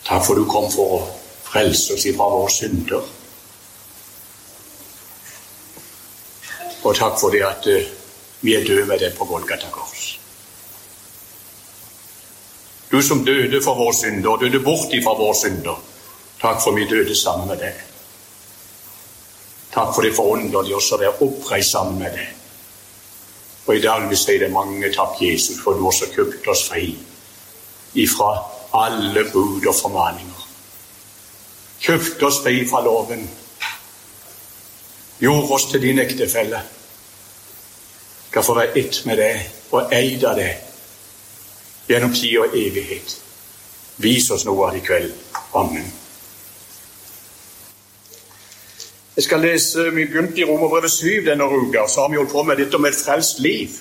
Takk for du kom for å frelse oss ifra våre synder. Og takk for det at vi er døde med det på Golgata kors. Du som døde for våre synder, og døde bort ifra våre synder. Takk for vi døde sammen med deg. Takk for det forunderlige også å være oppreist sammen med deg. Og i dag vil vi si det mange takk, Jesus, for du også kjøpt oss fri ifra alle bud og formaninger. Kjøpt oss fri fra loven. Gjorde oss til din ektefelle. Skal få være ett med deg og eid av deg gjennom tid og evighet. Vis oss noe av det i kveld. Amen. Jeg skal lese, vi begynte i Romerbrevet 7 denne uka, så har vi holdt på med dette om et frelst liv.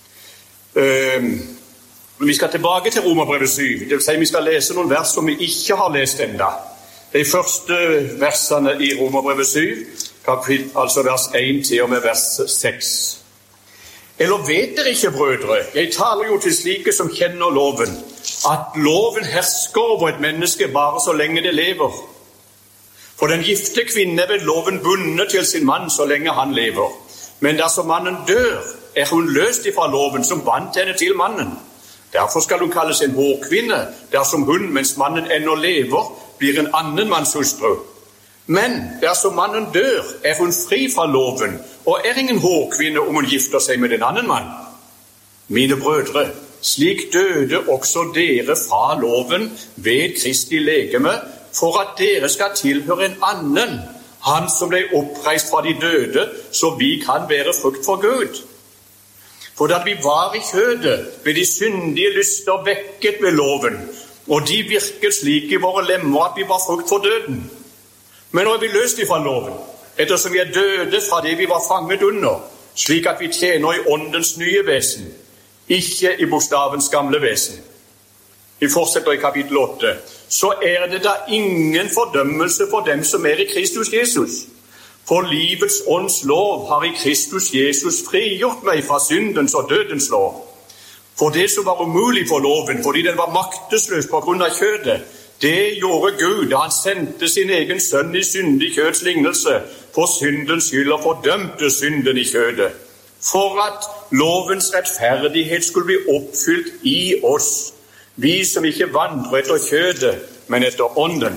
Vi skal tilbake til Romerbrevet 7, det vil si vi skal lese noen vers som vi ikke har lest enda. De første versene i Romerbrevet 7, altså vers 1 til og med vers 6. Eller vet dere ikke, brødre, jeg taler jo til slike som kjenner loven, at loven hersker over et menneske bare så lenge det lever. For den gifte kvinne er ved loven bundet til sin mann så lenge han lever. Men dersom mannen dør, er hun løst ifra loven som bandt henne til mannen. Derfor skal hun kalles en hårkvinne, dersom hun, mens mannen ennå lever, blir en annen manns hustru. Men dersom mannen dør, er hun fri fra loven, og er ingen hårkvinne om hun gifter seg med en annen mann. Mine brødre, slik døde også dere fra loven ved Kristi legeme, for at dere skal tilhøre en annen, han som ble oppreist fra de døde, så vi kan være frukt for Gud. For da vi var i kjødet, ble de syndige lyster vekket ved loven, og de virket slik i våre lemmer at vi var frukt for døden. Men nå er vi løst ifra loven, ettersom vi er døde fra det vi var fanget under, slik at vi tjener i åndens nye vesen, ikke i bokstavens gamle vesen. Vi fortsetter i kapittel 8. Så er det da ingen fordømmelse for dem som er i Kristus Jesus. For livets ånds lov har i Kristus Jesus frigjort meg fra syndens og dødens lov. For det som var umulig for loven, fordi den var maktesløs på grunn av kjødet, det gjorde Gud da han sendte sin egen sønn i syndig kjøds lignelse for syndens skyld og fordømte synden i kjødet. For at lovens rettferdighet skulle bli oppfylt i oss, vi som ikke vandrer etter kjødet, men etter ånden.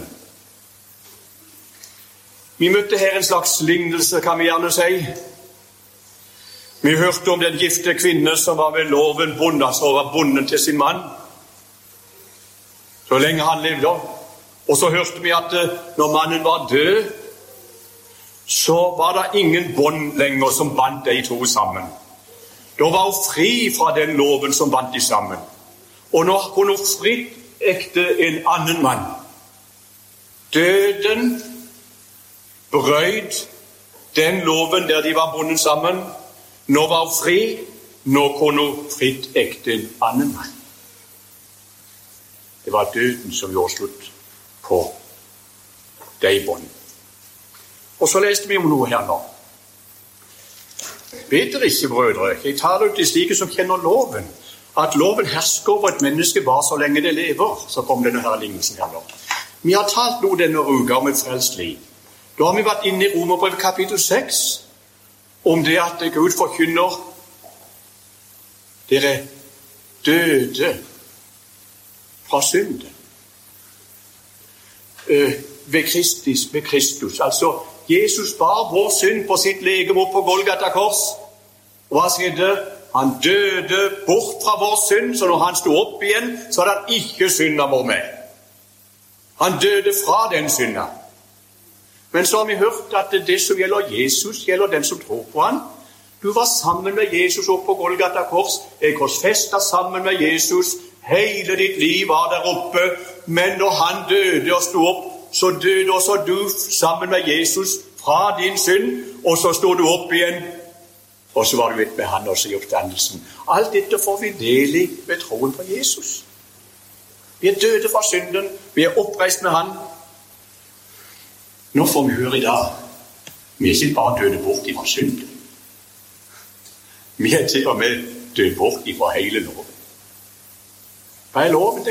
Vi møtte her en slags lignelse, kan vi gjerne si. Vi hørte om den gifte kvinne som var ved loven bundet, altså var bundet til sin mann, så lenge han levde. Og så hørte vi at når mannen var død, så var det ingen bånd lenger som bandt de to sammen. Da var hun fri fra den loven som bandt de sammen. Og nå kunne hun fritt ekte en annen mann. Døden brøt den loven der de var bundet sammen. Nå var hun fri, nå kunne hun fritt ekte en annen mann. Det var døden som gjorde slutt på de bånd. Og så leste vi om noe her nå. Vet dere ikke, brødre, jeg taler til slike som kjenner loven, at loven hersker over et menneske bare så lenge det lever. Så kom denne her lignelsen her nå. Vi har talt noe denne uka om et frelst liv. Da har vi vært inne i Romerbrevet kapittel 6 om det at Gud forkynner dere døde fra synden ved Kristus. Altså, Jesus bar vår synd på sitt legeme opp på Golgata kors. Og hva skjedde? Han døde bort fra vår synd, så når han stod opp igjen, så hadde han ikke synda vår med. Han døde fra den synda. Men så har vi hørt at det som gjelder Jesus, gjelder den som tror på han. Du var sammen med Jesus opp på Golgata kors. Jeg korsfestet sammen med Jesus. Hele ditt liv var der oppe. Men når han døde og stod opp, så døde også du sammen med Jesus fra din synd, og så stod du opp igjen. Og så var du med han også i oppstandelsen. Alt dette får vi del i ved troen på Jesus. Vi er døde fra synden. Vi er oppreist med han. Nå får vi høre i dag. Vi er ikke bare døde bort fra synden. Vi er til og med døde bort fra hele loven. Hva er loven?